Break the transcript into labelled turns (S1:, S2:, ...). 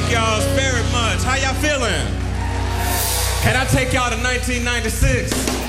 S1: Thank y'all very much. How y'all feeling? Can I take y'all to 1996?